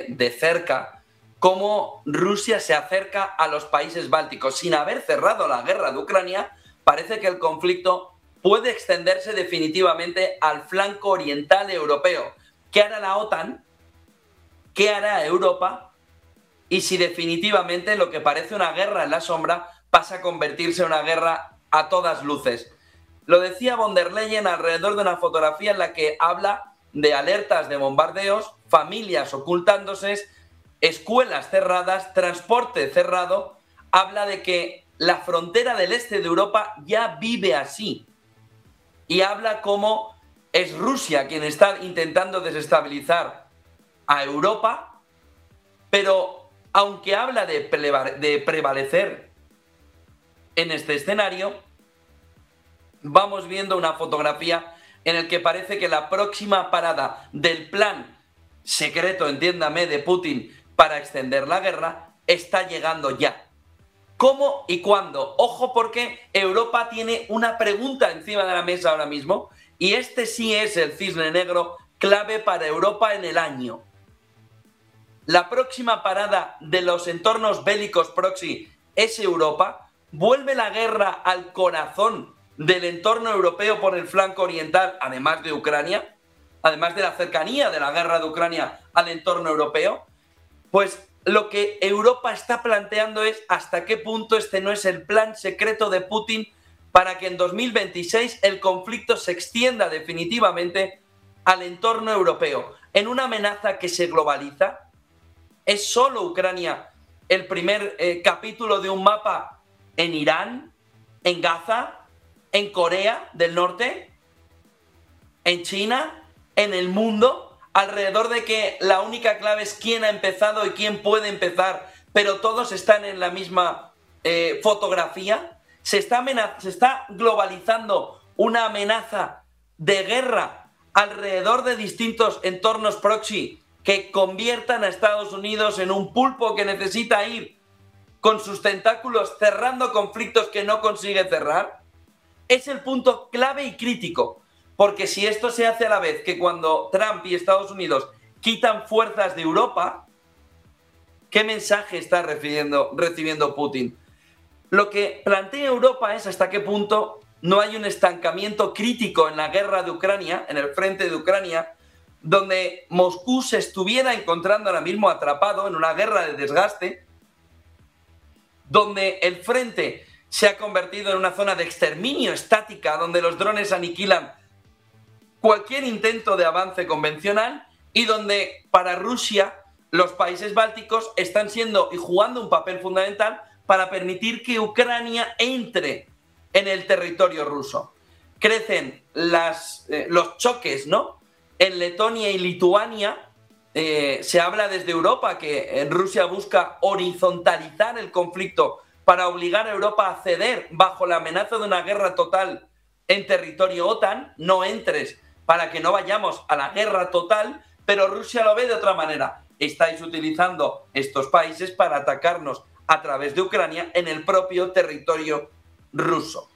de cerca cómo Rusia se acerca a los países bálticos. Sin haber cerrado la guerra de Ucrania, parece que el conflicto puede extenderse definitivamente al flanco oriental europeo. ¿Qué hará la OTAN? ¿Qué hará Europa? Y si definitivamente lo que parece una guerra en la sombra pasa a convertirse en una guerra a todas luces. Lo decía von der Leyen alrededor de una fotografía en la que habla de alertas de bombardeos, familias ocultándose, escuelas cerradas, transporte cerrado. Habla de que la frontera del este de Europa ya vive así. Y habla cómo es Rusia quien está intentando desestabilizar a Europa, pero aunque habla de prevalecer en este escenario, vamos viendo una fotografía en la que parece que la próxima parada del plan secreto, entiéndame, de Putin para extender la guerra está llegando ya. ¿Cómo y cuándo? Ojo, porque Europa tiene una pregunta encima de la mesa ahora mismo, y este sí es el cisne negro clave para Europa en el año. La próxima parada de los entornos bélicos proxy es Europa. ¿Vuelve la guerra al corazón del entorno europeo por el flanco oriental, además de Ucrania? Además de la cercanía de la guerra de Ucrania al entorno europeo. Pues lo que Europa está planteando es hasta qué punto este no es el plan secreto de Putin para que en 2026 el conflicto se extienda definitivamente al entorno europeo, en una amenaza que se globaliza. ¿Es solo Ucrania el primer capítulo de un mapa en Irán, en Gaza, en Corea del Norte, en China, en el mundo? Alrededor de que la única clave es quién ha empezado y quién puede empezar, pero todos están en la misma fotografía. Se está globalizando una amenaza de guerra alrededor de distintos entornos proxy que conviertan a Estados Unidos en un pulpo que necesita ir con sus tentáculos cerrando conflictos que no consigue cerrar. Es el punto clave y crítico, porque si esto se hace a la vez que cuando Trump y Estados Unidos quitan fuerzas de Europa, ¿qué mensaje está recibiendo Putin? Lo que plantea Europa es hasta qué punto no hay un estancamiento crítico en la guerra de Ucrania, en el frente de Ucrania, donde Moscú se estuviera encontrando ahora mismo atrapado en una guerra de desgaste, donde el frente se ha convertido en una zona de exterminio estática, donde los drones aniquilan cualquier intento de avance convencional, y donde para Rusia los países bálticos están siendo y jugando un papel fundamental para permitir que Ucrania entre en el territorio ruso. Crecen los choques, ¿no? En Letonia y Lituania se habla desde Europa que Rusia busca horizontalizar el conflicto para obligar a Europa a ceder bajo la amenaza de una guerra total en territorio OTAN. No entres para que no vayamos a la guerra total, pero Rusia lo ve de otra manera. Estáis utilizando estos países para atacarnos a través de Ucrania en el propio territorio ruso.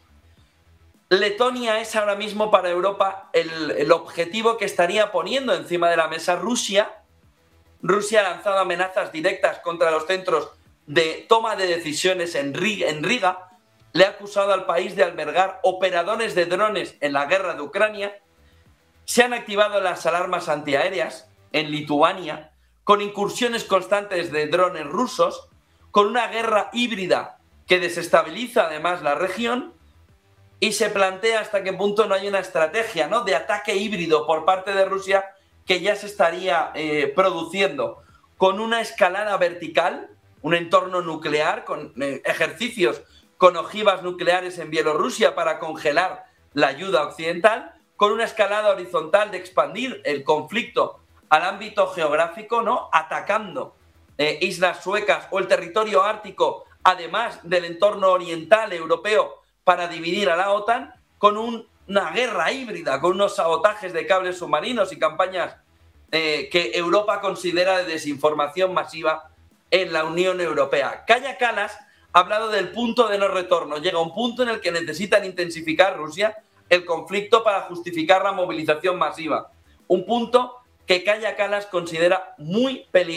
Letonia es ahora mismo para Europa el objetivo que estaría poniendo encima de la mesa Rusia. Rusia ha lanzado amenazas directas contra los centros de toma de decisiones en Riga. Le ha acusado al país de albergar operadores de drones en la guerra de Ucrania. Se han activado las alarmas antiaéreas en Lituania, con incursiones constantes de drones rusos, con una guerra híbrida que desestabiliza además la región, y se plantea hasta qué punto no hay una estrategia, ¿no?, de ataque híbrido por parte de Rusia que ya se estaría produciendo, con una escalada vertical, un entorno nuclear, con ejercicios con ojivas nucleares en Bielorrusia para congelar la ayuda occidental, con una escalada horizontal de expandir el conflicto al ámbito geográfico, ¿no?, atacando islas suecas o el territorio ártico, además del entorno oriental europeo, para dividir a la OTAN, con una guerra híbrida, con unos sabotajes de cables submarinos y campañas que Europa considera de desinformación masiva en la Unión Europea. Kaja Kallas ha hablado del punto de no retorno. Llega un punto en el que necesitan intensificar Rusia el conflicto para justificar la movilización masiva. Un punto que Kaja Kallas considera muy peligroso.